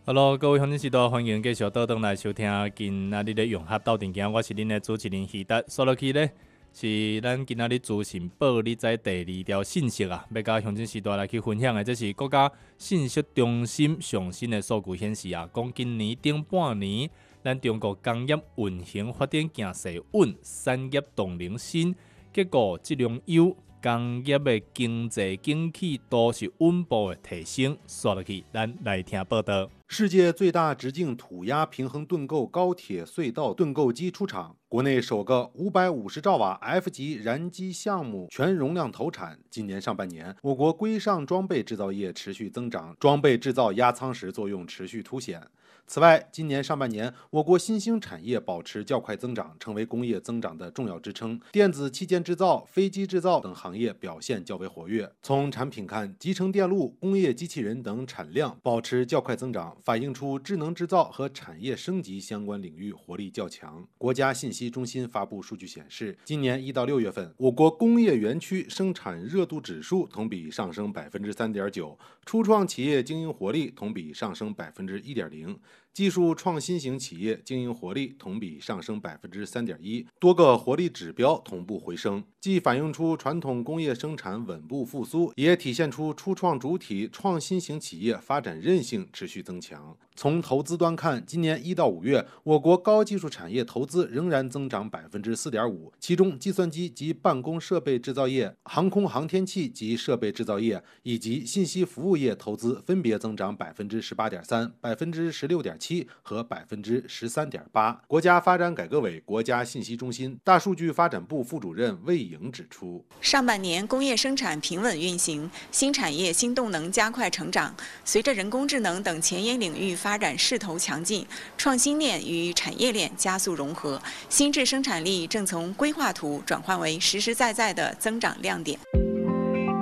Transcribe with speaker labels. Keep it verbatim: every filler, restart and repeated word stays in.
Speaker 1: Hello，各位乡亲时代，欢迎继续倒转来收听今仔日的融合斗阵间，我是恁的主持人希达。说落去呢，是咱今仔日资讯报你知第二条信息啊，要甲乡亲时代来去分享的，这是国家信息中心上新的数据显示啊，讲今年顶半年，咱中国工业运行发展行势稳，产业动能新，结果质量优。工业的经济景气都是稳步的提升，说落去，咱来听报道。
Speaker 2: 世界最大直径土压平衡盾构高铁隧道盾构机出厂，国内首个五百五十兆瓦 F 级燃机项目全容量投产。今年上半年，我国规上装备制造业持续增长，装备制造压舱石作用持续凸显。此外，今年上半年，我国新兴产业保持较快增长，成为工业增长的重要支撑。电子器件制造、飞机制造等行业表现较为活跃。从产品看，集成电路、工业机器人等产量保持较快增长，反映出智能制造和产业升级相关领域活力较强。国家信息中心发布数据显示，今年一到六月份，我国工业园区生产热度指数同比上升百分之三点九，初创企业经营活力同比上升百分之一点零。技术创新型企业经营活力同比上升百分之三点一，多个活力指标同步回升，既反映出传统工业生产稳步复苏，也体现出初创主体创新型企业发展韧性持续增强。从投资端看，今年一到五月，我国高技术产业投资仍然增长百分之四点五，其中计算机及办公设备制造业、航空航天器及设备制造业以及信息服务业投资分别增长百分之十八点三、百分之十六点七和百分之十三点八。国家发展改革委国家信息中心大数据发展部副主任魏颖指出，
Speaker 3: 上半年工业生产平稳运行，新产业新动能加快成长。随着人工智能等前沿领域发展势头强劲，创新链与产业链加速融合，新质生产力正从规划图转换为实实在在的增长亮点。